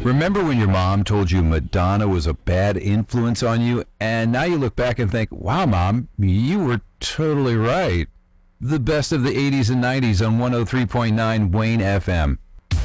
Remember when your mom told you Madonna was a bad influence on you, and now you look back and think, wow, Mom, you were totally right. The best of the 80s and 90s on 103.9 Wayne FM.